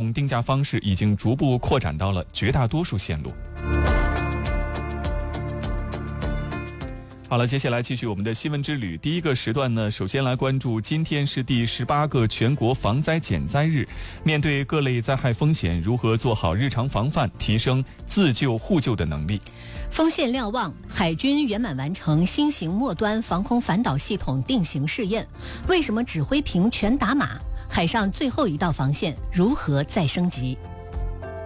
种定价方式已经逐步扩展到了绝大多数线路。好了，接下来继续我们的新闻之旅。第一个时段呢，首先来关注今天是第18个全国防灾减灾日，面对各类灾害风险，如何做好日常防范，提升自救互救的能力？ 锋线瞭望，海军圆满完成新型末端防空反导系统定型试验。为什么指挥屏全打码？海上最后一道防线如何再升级？